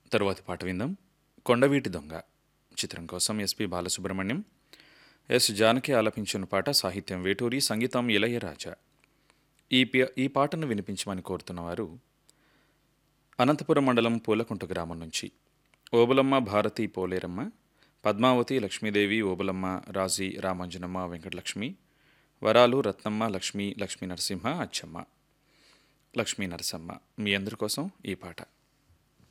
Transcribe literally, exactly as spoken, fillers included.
తరువాతి పాట విందాం. కొండవీటి దొంగ చిత్రం కోసం ఎస్పి బాలసుబ్రహ్మణ్యం, ఎస్ జానకి ఆలపించిన పాట. సాహిత్యం వేటూరి, సంగీతం ఇళయరాజా. ఈ ఈ పాటను వినిపించమని కోరుతున్నవారు అనంతపురం మండలం పూలకుంట గ్రామం నుంచి ఓబులమ్మ, భారతి, పోలేరమ్మ, పద్మావతి, లక్ష్మీదేవి, ఓబులమ్మ, రాజీ, రామాంజనమ్మ, వెంకటలక్ష్మి, వరాలు, రత్నమ్మ, లక్ష్మి, లక్ష్మీ నరసింహ, అచ్చమ్మ, లక్ష్మీ నరసమ్మ. మీ అందరి కోసం ఈ పాట.